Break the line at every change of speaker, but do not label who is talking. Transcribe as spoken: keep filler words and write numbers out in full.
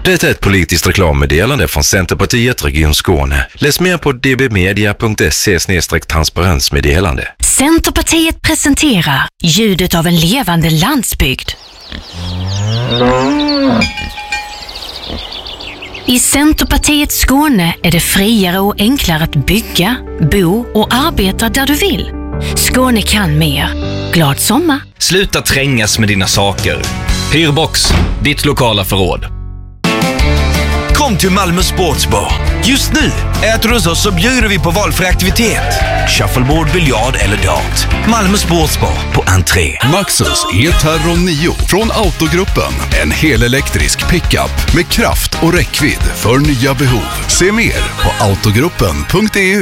Det är ett politiskt reklammeddelande från Centerpartiet Region Skåne. Läs mer på d b media punkt se slash transparensmeddelande.
Centerpartiet presenterar ljudet av en levande landsbygd. I Centerpartiet Skåne är det friare och enklare att bygga, bo och arbeta där du vill. Skåne kan mer. Glad sommar!
Sluta trängas med dina saker. Hyrbox, ditt lokala förråd.
Kom till Malmö Sportsbar. Just nu äter du hos oss så bjuder vi på valfri aktivitet. Shuffleboard, biljard eller dart. Malmö Sportsbar på entré.
Maxus E-Terro nio från Autogruppen. En helelektrisk pickup med kraft och räckvidd för nya behov. Se mer på autogruppen punkt e u.